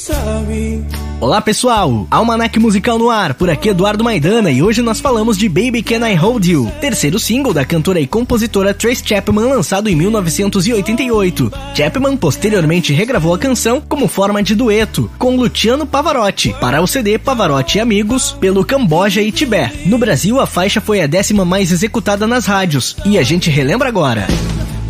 Olá pessoal, Almanac Musical no ar, por aqui Eduardo Maidana e hoje nós falamos de Baby Can I Hold You, terceiro single da cantora e compositora Trace Chapman, lançado em 1988. Chapman posteriormente regravou a canção como forma de dueto com Luciano Pavarotti para o CD Pavarotti e Amigos pelo Camboja e Tibete. No Brasil a faixa foi a 10ª mais executada nas rádios e a gente relembra agora.